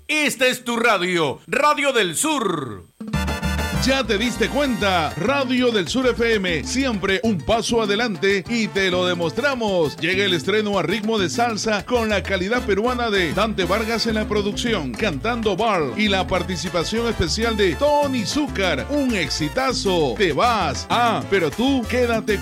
Esta es tu radio, Radio del Sur. ¿Ya te diste cuenta? Radio del Sur FM, siempre un paso adelante y te lo demostramos. Llega el estreno a ritmo de salsa con la calidad peruana de Dante Vargas en la producción, cantando Bar y la participación especial de Tony Zúcar. Un exitazo. Te vas. Pero tú quédate